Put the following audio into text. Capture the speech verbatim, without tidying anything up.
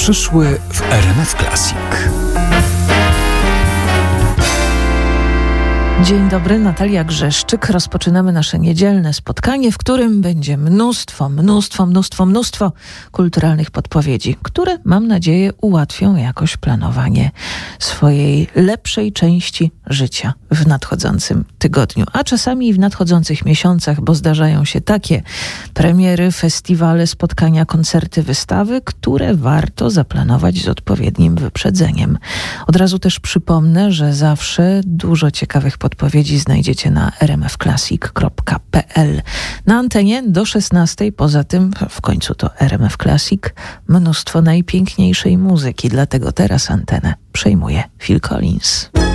przyszły w R M F Classic. Dzień dobry, Natalia Grzeszczyk. Rozpoczynamy nasze niedzielne spotkanie, w którym będzie mnóstwo, mnóstwo, mnóstwo, mnóstwo kulturalnych podpowiedzi, które, mam nadzieję, ułatwią jakoś planowanie swojej lepszej części życia w nadchodzącym tygodniu, a czasami i w nadchodzących miesiącach, bo zdarzają się takie premiery, festiwale, spotkania, koncerty, wystawy, które warto zaplanować z odpowiednim wyprzedzeniem. Od razu też przypomnę, że zawsze dużo ciekawych podpowiedzi znajdziecie na r m f classic kropka p l. Na antenie do szesnastej, poza tym w końcu to R M F Classic, mnóstwo najpiękniejszej muzyki, dlatego teraz antenę przejmuje Phil Collins.